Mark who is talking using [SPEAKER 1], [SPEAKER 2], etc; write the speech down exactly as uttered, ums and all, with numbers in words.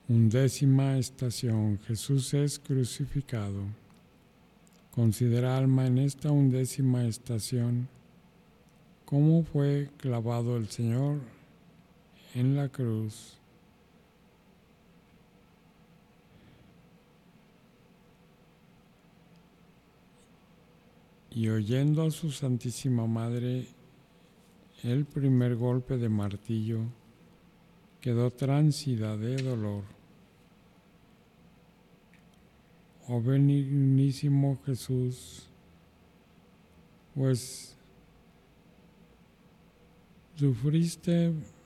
[SPEAKER 1] Undécima estación. Jesús es crucificado. Considera, alma, en esta undécima estación cómo fue clavado el Señor en la cruz. Y oyendo a su Santísima Madre el primer golpe de martillo, quedó tránsida de dolor. Oh benignísimo Jesús, pues sufriste